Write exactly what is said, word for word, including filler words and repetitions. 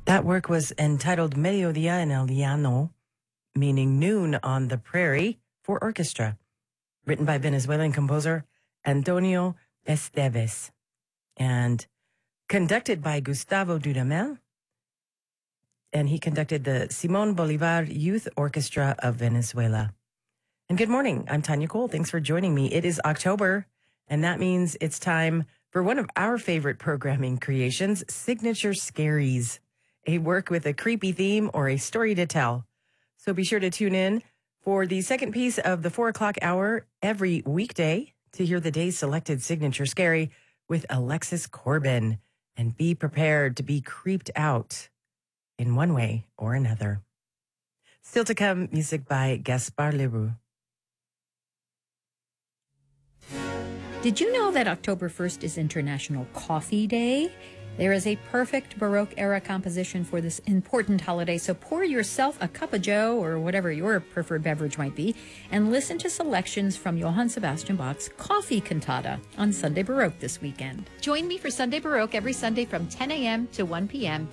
That work was entitled Mediodía en el Llano, meaning noon on the prairie, for orchestra, written by Venezuelan composer Antonio Esteves and conducted by Gustavo Dudamel. And he conducted the Simón Bolívar Youth Orchestra of Venezuela. And good morning. I'm Tanya Cole. Thanks for joining me. It is October, and that means it's time for one of our favorite programming creations, Signature Scaries, a work with a creepy theme or a story to tell. So be sure to tune in for the second piece of the four o'clock hour every weekday to hear the day's selected Signature Scary with Alexis Corbin, and be prepared to be creeped out in one way or another. Still to come, music by Gaspard Leroux. Did you know that October first is International Coffee Day? There is a perfect Baroque-era composition for this important holiday, so pour yourself a cup of joe, or whatever your preferred beverage might be, and listen to selections from Johann Sebastian Bach's Coffee Cantata on Sunday Baroque this weekend. Join me for Sunday Baroque every Sunday from ten a.m. to one p.m.